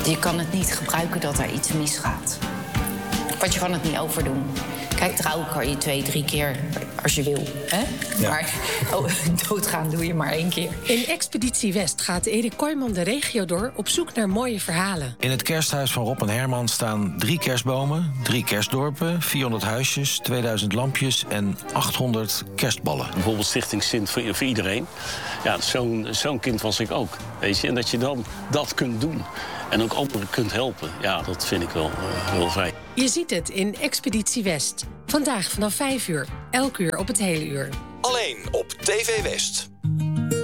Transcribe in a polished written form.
Je kan het niet gebruiken dat er iets misgaat. Want je kan het niet overdoen. Kijk, trouwen kan je 2, 3 keer als je wil. Hè? Ja. Maar doodgaan doe je maar 1 keer. In Expeditie West gaat Erik Kooijman de regio door op zoek naar mooie verhalen. In het kersthuis van Rob en Herman staan 3 kerstbomen, 3 kerstdorpen, 400 huisjes, 2000 lampjes en 800 kerstballen. Bijvoorbeeld Stichting Sint voor iedereen. Ja, zo'n kind was ik ook. Weet je? En dat je dan dat kunt doen. En ook anderen kunt helpen. Ja, dat vind ik wel fijn. Je ziet het in Expeditie West. Vandaag vanaf 5 uur. Elk uur op het hele uur. Alleen op TV West.